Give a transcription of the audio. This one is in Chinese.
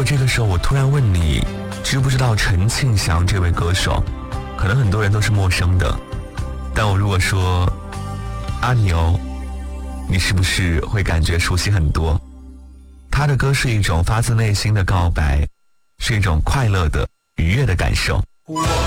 这个时候我突然问你，知不知道陈庆祥这位歌手？可能很多人都是陌生的，但我如果说阿牛，你是不是会感觉熟悉很多？他的歌是一种发自内心的告白，是一种快乐的愉悦的感受。